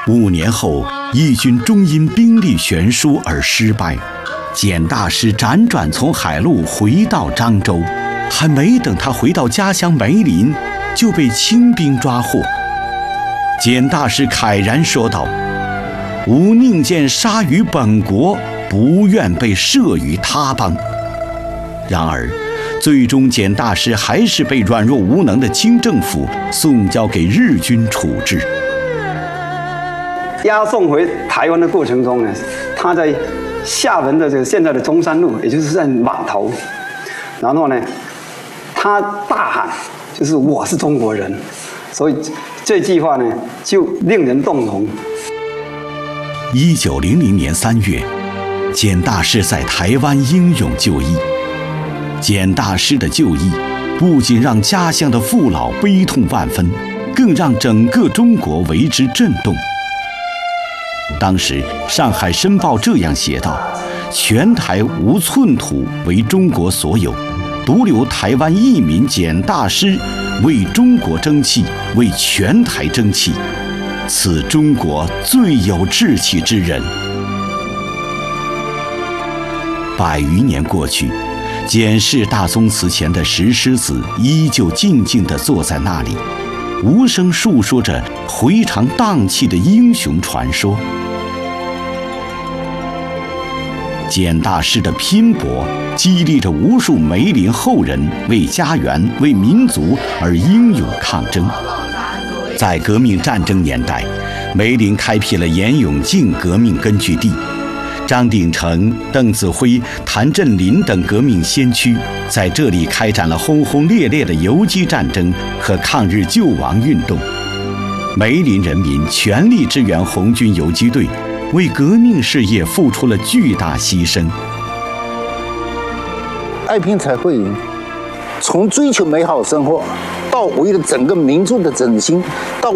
5年后，义军终因兵力悬殊而失败。简大师辗转从海路回到漳州，还没等他回到家乡梅林，就被清兵抓获。简大师慨然说道：“吾宁见杀于本国，不愿被摄于他邦。”然而，最终简大师还是被软弱无能的清政府送交给日军处置。 押送回台湾的过程中呢，他在厦门的现在的中山路，也就是在码头，然后呢，他大喊，就是我是中国人，所以这句话呢就令人动容。 1900年3月，简大师在台湾英勇就义。简大师的就义，不仅让家乡的父老悲痛万分，更让整个中国为之震动。当时，《上海申报》这样写道：“全台无寸土为中国所有，独留台湾一民简大师为中国争气，为全台争气，此中国最有志气之人。”100余年过去，简氏大宗祠前的石狮子依旧静静地坐在那里，无声述说着回肠荡气的英雄传说。简大师的拼搏激励着无数梅林后人为家园、为民族而英勇抗争。在革命战争年代，梅林开辟了严永敬革命根据地，张鼎丞、邓子恢、谭震林等革命先驱在这里开展了轰轰烈烈的游击战争和抗日救亡运动。梅林人民全力支援红军游击队，为革命事业付出了巨大牺牲。 爱拼才会赢，从追求美好生活，到为了整个民族的振兴，到